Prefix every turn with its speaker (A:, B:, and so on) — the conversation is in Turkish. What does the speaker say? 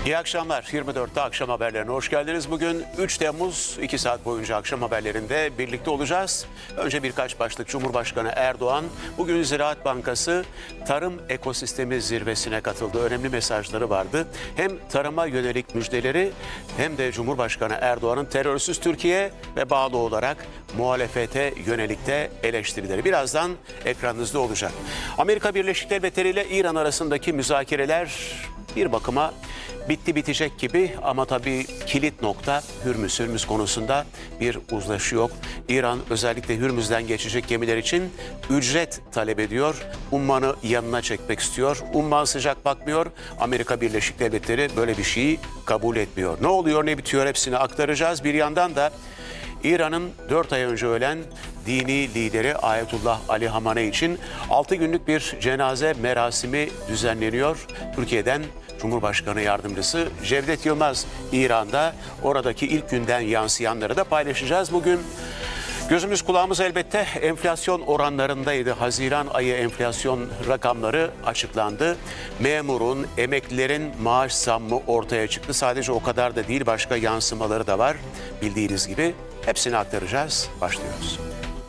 A: İyi akşamlar. 24'te akşam haberlerine hoş geldiniz. Bugün 3 Temmuz 2 saat boyunca akşam haberlerinde birlikte olacağız. Önce birkaç başlık. Cumhurbaşkanı Erdoğan bugün Ziraat Bankası Tarım Ekosistemi Zirvesi'ne katıldı. Önemli mesajları vardı. Hem tarıma yönelik müjdeleri hem de Cumhurbaşkanı Erdoğan'ın terörsüz Türkiye ve bağlı olarak muhalefete yönelik de eleştirileri. Birazdan ekranınızda olacak. Amerika Birleşik Devletleri ile İran arasındaki müzakereler bir bakıma bitti bitecek gibi ama tabii kilit nokta Hürmüz konusunda bir uzlaşı yok. İran özellikle Hürmüz'den geçecek gemiler için ücret talep ediyor. Umman'ı yanına çekmek istiyor. Umman sıcak bakmıyor. Amerika Birleşik Devletleri böyle bir şeyi kabul etmiyor. Ne oluyor ne bitiyor hepsini aktaracağız. Bir yandan da İran'ın 4 ay önce ölen dini lideri Ayetullah Ali Hamaney için 6 günlük bir cenaze merasimi düzenleniyor. Türkiye'den Cumhurbaşkanı Yardımcısı Cevdet Yılmaz İran'da, oradaki ilk günden yansıyanları da paylaşacağız. Bugün gözümüz kulağımız elbette enflasyon oranlarındaydı. Haziran ayı enflasyon rakamları açıklandı. Memurun, emeklilerin maaş zammı ortaya çıktı. Sadece o kadar da değil, başka yansımaları da var bildiğiniz gibi. Hepsini aktaracağız. Başlıyoruz.